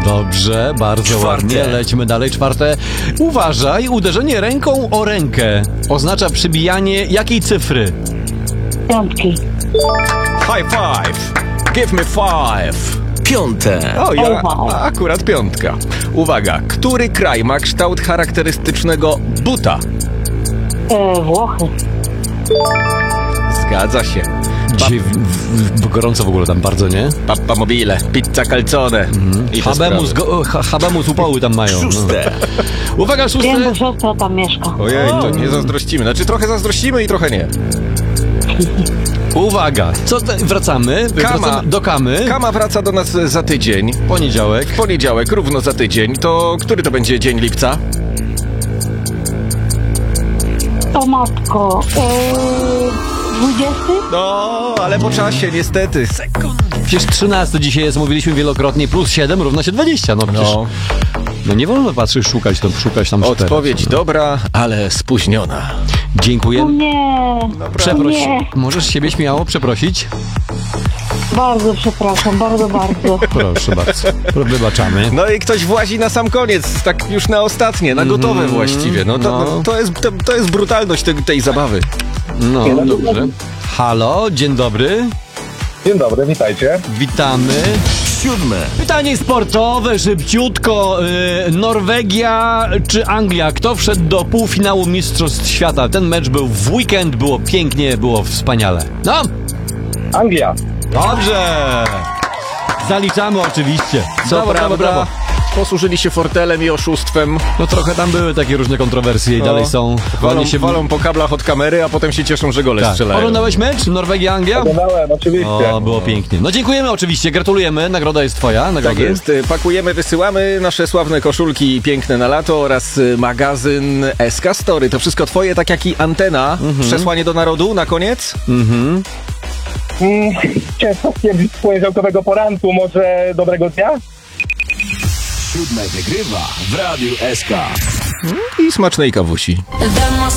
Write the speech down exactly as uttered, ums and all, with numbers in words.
Dobrze, bardzo Czwarte. ładnie. Lećmy dalej. Czwarte. Uważaj, uderzenie ręką o rękę oznacza przybijanie jakiej cyfry? Piątki. High five. Give me five. Piąte. O, ja wow. akurat piątka. Uwaga, który kraj ma kształt charakterystycznego buta? E, Włochy. Zgadza się. Dzisiaj w, w, w, gorąco w ogóle tam bardzo, nie? Papa mobile, pizza calzone. Mm. I te Habemus, sprawy. go, ha, habemus upały tam mają. Szóste. No. Uwaga, Wiem, szóste. że siostra tam mieszka. Ojej, to nie zazdrościmy. Znaczy trochę zazdrościmy i trochę nie. Uwaga, co te, wracamy? Kama. Wracamy do Kamy. Kama wraca do nas za tydzień. Poniedziałek. Poniedziałek, równo za tydzień. To który to będzie dzień lipca? O matko. E, dwudziesty? No, ale po czasie niestety. Sekund. Przecież trzynaste dzisiaj jest, mówiliśmy wielokrotnie, plus siedem równa się dwadzieścia. No przecież, No. no nie wolno patrzeć, szukać tam, szukać tam czterech. Odpowiedź dobra, ale spóźniona. O Dziękuję. nie. Przeproś. Nie. Możesz siebie śmiało przeprosić? Bardzo przepraszam, bardzo, bardzo. Proszę bardzo. Wybaczamy. No i ktoś włazi na sam koniec, tak już na ostatnie, na gotowe Mhm. właściwie. No to, No. to, jest, to, to jest brutalność tej, tej zabawy. No, dobrze. Halo, dzień dobry. Dzień dobry, witajcie. Witamy. Siódme. Pytanie sportowe, szybciutko. Yy, Norwegia czy Anglia? Kto wszedł do półfinału Mistrzostw Świata? Ten mecz był w weekend, było pięknie, było wspaniale. No, Anglia. dobrze. Zaliczamy oczywiście. Co Brawo, prawda, brawo, brawo. posłużyli się fortelem i oszustwem. No trochę tam były takie różne kontrowersje i No. dalej są. Walą, Walnie się walą po kablach od kamery, a potem się cieszą, że gole Tak. strzelają. Oglądałeś mecz? Norwegia-Anglia? Oglądałem, oczywiście. O, było pięknie. No dziękujemy oczywiście, gratulujemy. Nagroda jest twoja. Tak Nagrody. jest, pakujemy, wysyłamy nasze sławne koszulki piękne na lato oraz magazyn S K Story. To wszystko twoje, tak jak i antena. Mhm. Przesłanie do narodu na koniec? Mhm. Mm, ciężko stwierdzić z poniedziałkowego poranku, może dobrego dnia? Siódme wygrywa w Radiu S K. I smacznej kawusi. Demos